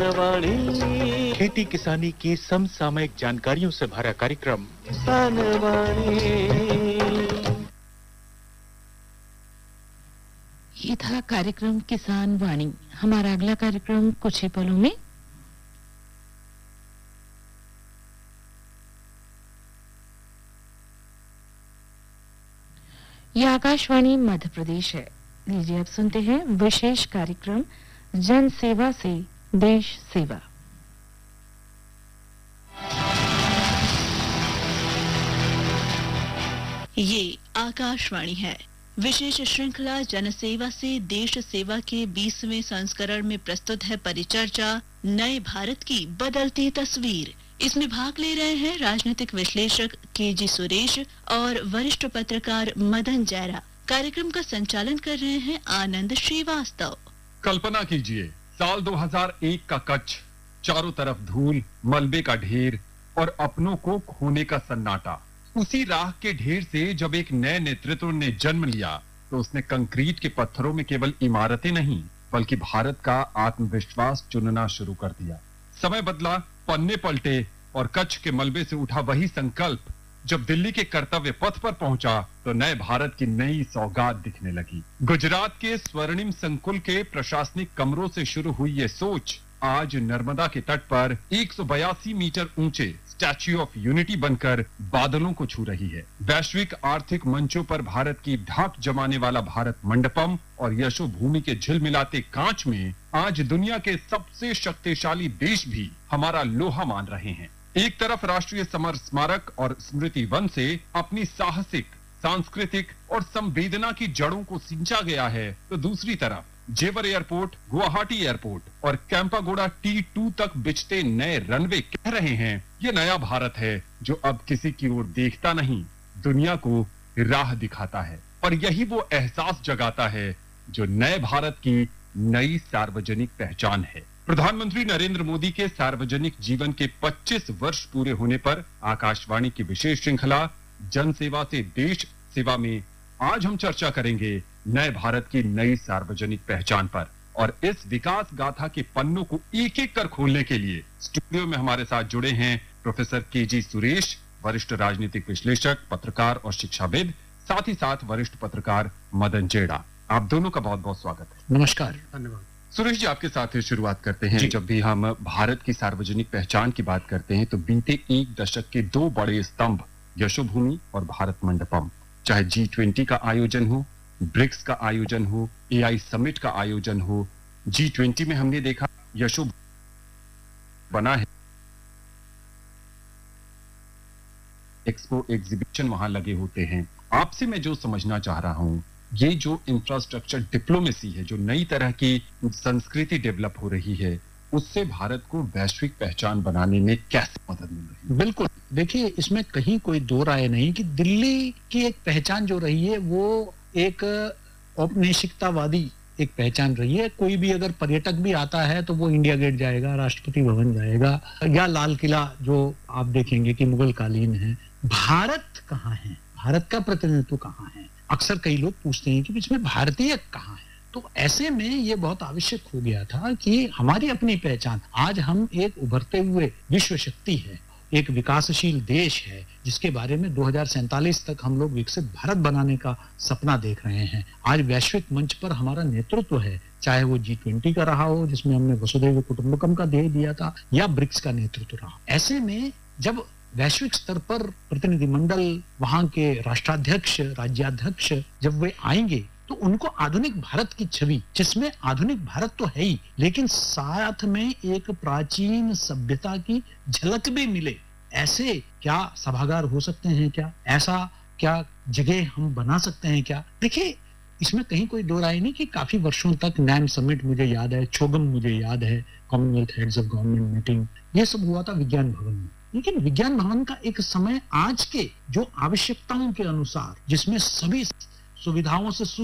वाणी खेती किसानी की समसामयिक जानकारियों से भरा कार्यक्रम किसान वाणी। ये था कार्यक्रम किसान वाणी। हमारा अगला कार्यक्रम कुछ ही पलों में। ये आकाशवाणी मध्य प्रदेश है। लीजिए अब सुनते हैं विशेष कार्यक्रम जन सेवा से देश सेवा। ये आकाशवाणी है। विशेष श्रृंखला जनसेवा से देश सेवा के 20वें संस्करण में प्रस्तुत है परिचर्चा नए भारत की बदलती तस्वीर। इसमें भाग ले रहे हैं राजनीतिक विश्लेषक केजी सुरेश और वरिष्ठ पत्रकार मदन जैरा। कार्यक्रम का संचालन कर रहे हैं आनंद श्रीवास्तव। कल्पना कीजिए, साल 2001 का कच्छ, चारों तरफ धूल, मलबे का ढेर और अपनों को खोने का सन्नाटा। उसी राह के ढेर से जब एक नए नेतृत्व ने जन्म लिया तो उसने कंक्रीट के पत्थरों में केवल इमारतें नहीं बल्कि भारत का आत्मविश्वास चुनना शुरू कर दिया। समय बदला, पन्ने पलटे और कच्छ के मलबे से उठा वही संकल्प जब दिल्ली के कर्तव्य पथ पर पहुंचा तो नए भारत की नई सौगात दिखने लगी। गुजरात के स्वर्णिम संकुल के प्रशासनिक कमरों से शुरू हुई ये सोच आज नर्मदा के तट पर 182 मीटर ऊंचे स्टैच्यू ऑफ यूनिटी बनकर बादलों को छू रही है। वैश्विक आर्थिक मंचों पर भारत की ढाक जमाने वाला भारत मंडपम और यशो भूमि के झिलमिलाते कांच में आज दुनिया के सबसे शक्तिशाली देश भी हमारा लोहा मान रहे हैं। एक तरफ राष्ट्रीय समर स्मारक और स्मृति वन से अपनी साहसिक, सांस्कृतिक और संवेदना की जड़ों को सींचा गया है तो दूसरी तरफ जेवर एयरपोर्ट, गुवाहाटी एयरपोर्ट और कैंपागोड़ा T2 तक बिछते नए रनवे कह रहे हैं ये नया भारत है जो अब किसी की ओर देखता नहीं, दुनिया को राह दिखाता है। और यही वो एहसास जगाता है जो नए भारत की नई सार्वजनिक पहचान है। प्रधानमंत्री नरेंद्र मोदी के सार्वजनिक जीवन के 25 वर्ष पूरे होने पर आकाशवाणी की विशेष श्रृंखला जन सेवा से देश सेवा में आज हम चर्चा करेंगे नए भारत की नई सार्वजनिक पहचान पर। और इस विकास गाथा के पन्नों को एक एक कर खोलने के लिए स्टूडियो में हमारे साथ जुड़े हैं प्रोफेसर केजी सुरेश, वरिष्ठ राजनीतिक विश्लेषक, पत्रकार और शिक्षाविद, साथ ही साथ वरिष्ठ पत्रकार मदन जेड़ा। आप दोनों का बहुत बहुत स्वागत है। नमस्कार। धन्यवाद। सुरेश जी, आपके साथ शुरुआत करते हैं। जब भी हम भारत की सार्वजनिक पहचान की बात करते हैं तो बीते एक दशक के दो बड़े स्तंभ यशोभूमि और भारत मंडपम, चाहे G20 का आयोजन हो, ब्रिक्स का आयोजन हो, AI समिट का आयोजन हो, G20 में हमने देखा यशो बना है, एक्सपो एग्जीबिशन वहां लगे होते हैं। आपसे मैं जो समझना चाह रहा हूं, ये जो इंफ्रास्ट्रक्चर डिप्लोमेसी है, जो नई तरह की संस्कृति डेवलप हो रही है, उससे भारत को वैश्विक पहचान बनाने में कैसे मदद मिल रही है? बिल्कुल, देखिए इसमें कहीं कोई दो राय नहीं कि दिल्ली की एक पहचान जो रही है वो एक औपनिवेशिकतावादी एक पहचान रही है। कोई भी अगर पर्यटक भी आता है तो वो इंडिया गेट जाएगा, राष्ट्रपति भवन जाएगा या लाल किला जो आप देखेंगे कि मुगल कालीन है। भारत कहाँ है, भारत का प्रतिनिधित्व कहाँ है? अक्सर कई लोग पूछते हैं कि इसमें भारतीय कहाँ है। तो ऐसे में ये बहुत आवश्यक हो गया था कि हमारी अपनी पहचान, आज हम एक उभरते हुए विश्व शक्ति है, एक विकासशील देश है जिसके बारे में 2047 तक हम लोग विकसित भारत बनाने का सपना देख रहे हैं। आज वैश्विक मंच पर हमारा नेतृत्व है, चाहे वो G20 का रहा हो जिसमें हमने वसुधैव कुटुंबकम का ध्येय दिया था, या ब्रिक्स का नेतृत्व रहा। ऐसे में जब वैश्विक स्तर पर प्रतिनिधिमंडल, वहां के राष्ट्राध्यक्ष, राज्याध्यक्ष जब वे आएंगे तो उनको आधुनिक भारत की छवि, जिसमें आधुनिक भारत तो है ही लेकिन साथ में एक प्राचीन सभ्यता की झलक भी मिले, ऐसे क्या सभागार हो सकते हैं क्या? ऐसा क्या जगह हम बना सकते हैं क्या? देखिए इसमें कहीं कोई दो राय नहीं कि काफी वर्षों तक नैम समिट मुझे याद है, छोगम मुझे याद है, Commonwealth heads of government meeting, ये सब हुआ था विज्ञान भवन में। लेकिन विज्ञान भवन का एक समय आज के जो आवश्यकताओं के अनुसार, जिसमें सभी सुविधाओं से